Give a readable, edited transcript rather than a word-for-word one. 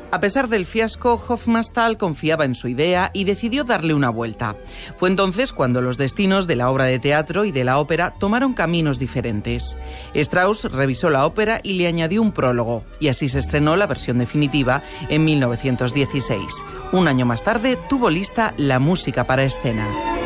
A pesar del fiasco, Hofmannsthal confiaba en su idea y decidió darle una vuelta. Fue entonces cuando los destinos de la obra de teatro y de la ópera tomaron caminos diferentes. Strauss revisó la ópera y le añadió un prólogo, y así se estrenó la versión definitiva en 1916. Un año más tarde tuvo lista la música para escena.